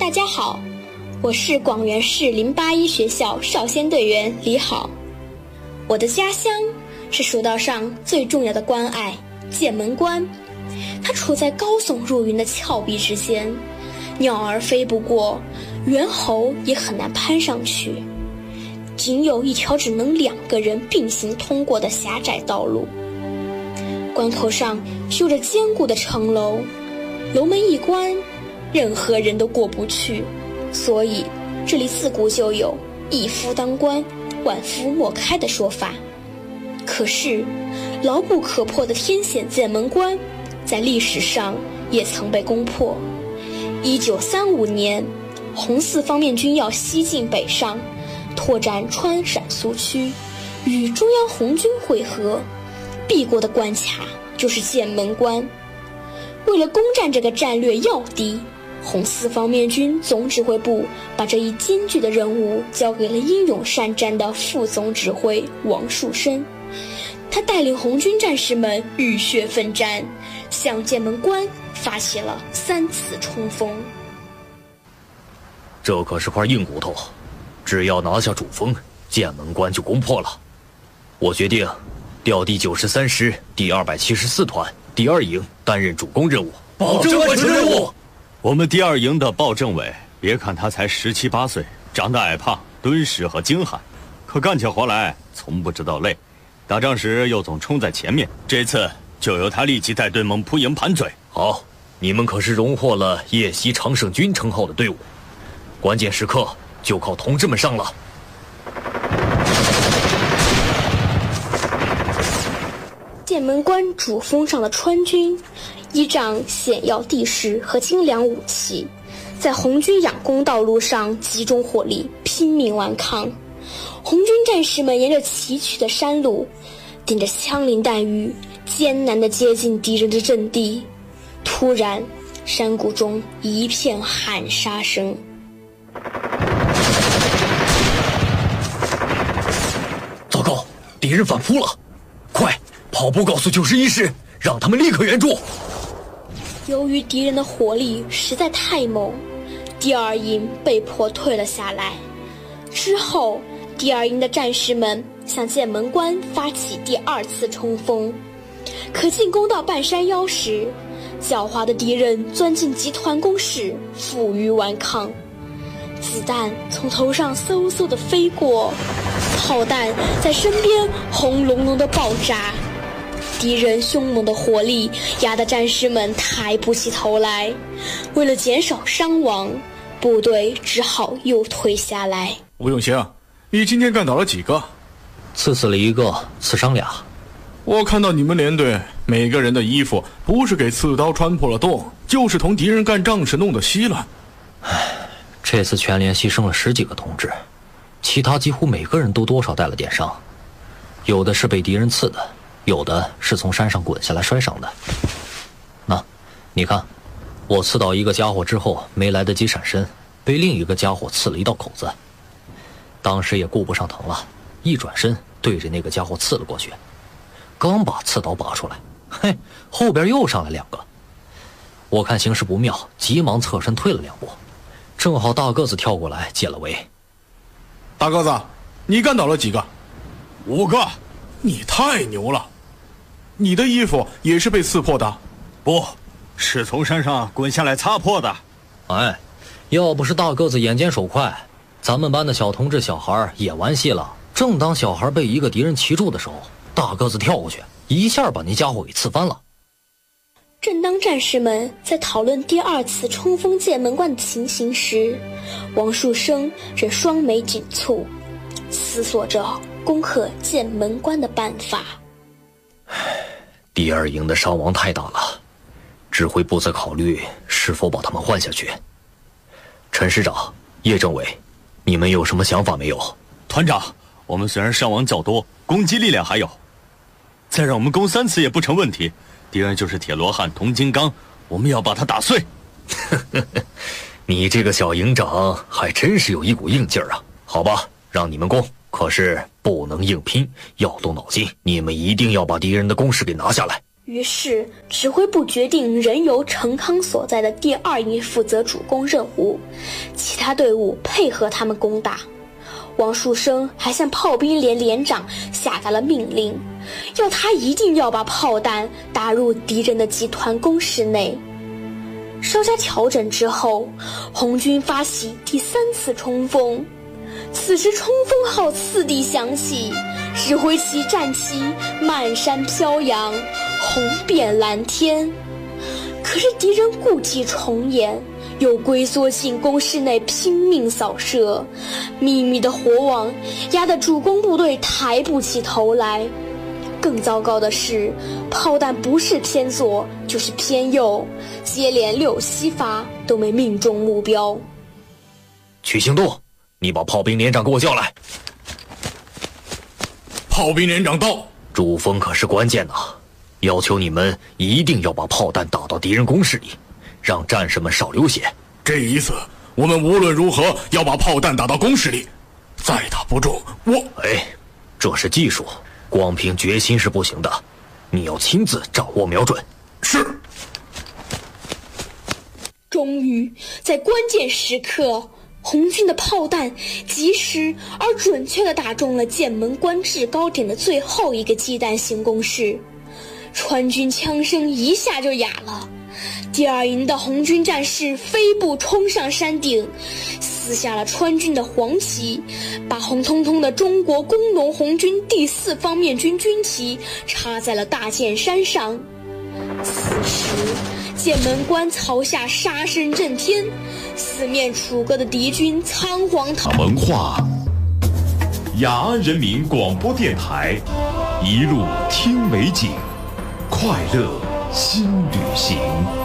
大家好，我是广元市081学校少先队员李好。我的家乡是蜀道上最重要的关隘剑门关，它处在高耸入云的峭壁之间，鸟儿飞不过，猿猴也很难攀上去，仅有一条只能2个人并行通过的狭窄道路。关口上修着坚固的城楼，楼门一关，任何人都过不去，所以这里自古就有一夫当关，万夫莫开的说法。可是牢不可破的天险剑门关在历史上也曾被攻破。1935年，红四方面军要西进北上，拓展川陕苏区，与中央红军会合，避过的关卡就是剑门关。为了攻占这个战略要地，红四方面军总指挥部把这一艰巨的任务交给了英勇善战的副总指挥王树声。他带领红军战士们浴血奋战，向剑门关发起了3次冲锋。 这可是块硬骨头，只要拿下主峰，剑门关就攻破了。我决定调第93师第274团第2营担任主攻任务， 保证完成任务。 我们第2营的鲍政委，别看他才17、18岁，长得矮胖、敦实和精悍，可干起活来从不知道累。打仗时又总冲在前面，这次就由他立即带队猛扑营盘嘴。 好，你们可是荣获了夜袭常胜军称号的队伍，关键时刻就靠同志们上了。 剑门关主峰上的川军依仗险要地势和精良武器，在红军仰攻道路上集中火力，拼命顽抗。红军战士们沿着崎岖的山路，顶着枪林弹雨，艰难地接近敌人的阵地。突然，山谷中一片喊杀声。 糟糕，敌人反扑了！快，跑步告诉91师，让他们立刻援助。 由于敌人的火力实在太猛，第2营被迫退了下来。之后，第2营的战士们向剑门关发起第2次冲锋，可进攻到半山腰时，狡猾的敌人钻进集团工事，负隅顽抗。子弹从头上嗖嗖地飞过，炮弹在身边轰隆隆地爆炸。敌人凶猛的火力压得战士们抬不起头来，为了减少伤亡，部队只好又退下来。 吴永兴，你今天干倒了几个？ 刺死了1个，刺伤2。 我看到你们连队每个人的衣服不是给刺刀穿破了洞，就是同敌人干仗时弄得稀乱。 这次全连牺牲了10几个同志，其他几乎每个人都多少带了点伤，有的是被敌人刺的，有的是从山上滚下来摔伤的。那，你看，我刺倒1个家伙之后，没来得及闪身，被另一个家伙刺了1道口子。当时也顾不上疼了，一转身对着那个家伙刺了过去。刚把刺刀拔出来，嘿，后边又上来2个。我看形势不妙，急忙侧身退了2步，正好大个子跳过来解了围。 大个子，你干倒了几个 ？5个。 你太牛了！你的衣服也是被刺破的？ 不，是从山上滚下来擦破的。 哎，要不是大个子眼尖手快，咱们班的小同志小孩也完戏了。正当小孩被一个敌人骑住的时候，大个子跳过去，一下把那家伙给刺翻了。 正当战士们在讨论第2次冲锋剑门关的情形时，王树声正双眉紧蹙，思索着攻克剑门关的办法。 第2营的伤亡太大了，指挥部在考虑是否把他们换下去。陈师长、叶政委，你们有什么想法没有？ 团长，我们虽然伤亡较多，攻击力量还有，再让我们攻3次也不成问题。敌人就是铁罗汉铜金刚，我们要把他打碎。 你这个小营长还真是有一股硬劲儿啊！好吧，让你们攻，可是不能硬拼，要动脑筋。你们一定要把敌人的工事给拿下来。 于是指挥部决定仍由陈康所在的第2营负责主攻任务，其他队伍配合他们攻打。王树声还向炮兵连连长下达了命令，要他一定要把炮弹打入敌人的集团工事内。稍加调整之后，红军发起第3次冲锋。此时冲锋号4地响起，指挥旗战旗漫山飘扬，红遍蓝天。可是敌人故伎重演，又龟缩进工事内拼命扫射，密密的火网压得主攻部队抬不起头来。更糟糕的是，炮弹不是偏左就是偏右，接连6、7发都没命中目标。 去行动，你把炮兵连长给我叫来。 炮兵连长到。 主峰可是关键呐，要求你们一定要把炮弹打到敌人工事里，让战士们少流血。 这一次我们无论如何要把炮弹打到工事里，再打不中这是技术，光凭决心是不行的，你要亲自掌握瞄准。 是。 终于在关键时刻，红军的炮弹及时而准确地打中了剑门关制高点的最后一个鸡蛋型工事，川军枪声一下就哑了。第2营的红军战士飞步冲上山顶，撕下了川军的黄旗，把红彤彤的中国工农红军第4方面军军旗插在了大剑山上。此时剑门关曹下杀声震天，四面楚歌的敌军仓皇逃文化雅安人民广播电台，一路听美景，快乐新旅行。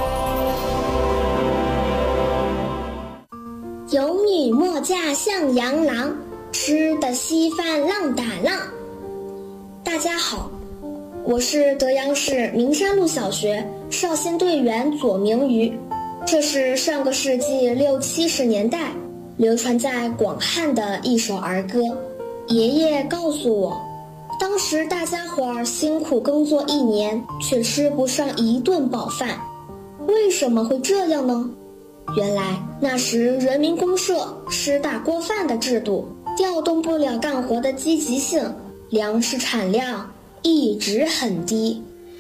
有女莫嫁向阳郎，吃得稀饭浪打浪。大家好，我是德阳市明山路小学少先队员左明瑜。这是上个世纪60、70年代流传在广汉的一首儿歌。爷爷告诉我，当时大家伙儿辛苦耕作1年，却吃不上一顿饱饭。为什么会这样呢？原来那时人民公社吃大锅饭的制度调动不了干活的积极性，粮食产量一直很低。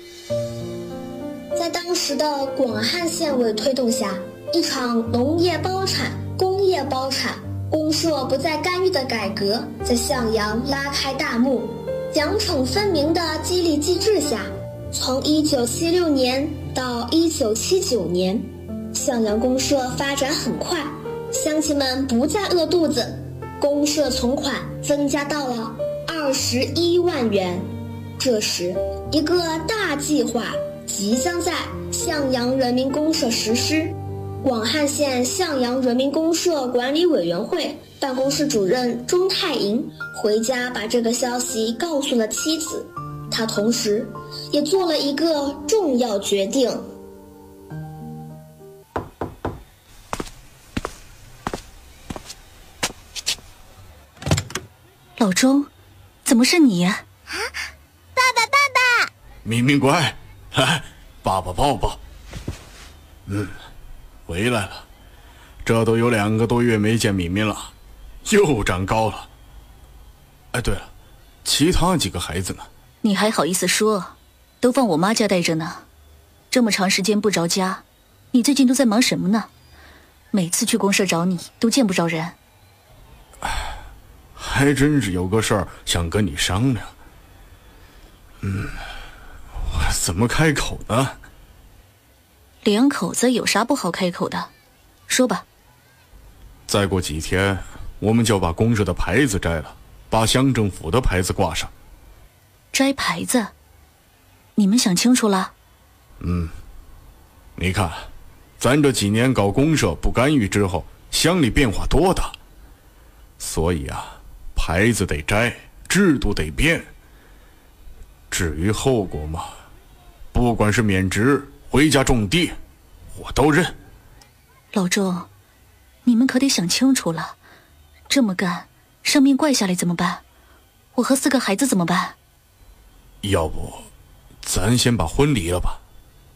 在当时的广汉县委推动下，一场农业包产、工业包产、公社不再干预的改革在向阳拉开大幕。奖惩分明的激励机制下，从1976年到1979年，向阳公社发展很快，乡亲们不再饿肚子，公社存款增加到了21万元。这时，一个大计划即将在向阳人民公社实施。广汉县向阳人民公社管理委员会办公室主任钟太营回家把这个消息告诉了妻子，他同时也做了一个重要决定。 老钟，怎么是你呀？ 爸爸，爸爸！ 明明乖，来，爸爸抱抱。回来了，这都有2个多月没见敏敏了，又长高了。哎，对了，其他几个孩子呢？ 你还好意思说？都放我妈家待着呢。这么长时间不着家，你最近都在忙什么呢？每次去公社找你，都见不着人。 还真是有个事儿想跟你商量。我怎么开口呢 2口子有啥不好开口的？说吧。 再过几天，我们就把公社的牌子摘了，把乡政府的牌子挂上。 摘牌子？你们想清楚了？ 你看，咱这几年搞公社不干预之后，乡里变化多大。所以啊，牌子得摘，制度得变。至于后果嘛，不管是免职、回家种地，我都认。 老钟，你们可得想清楚了，这么干，上面怪下来怎么办？我和4个孩子怎么办？ 要不， 咱先把婚离了吧。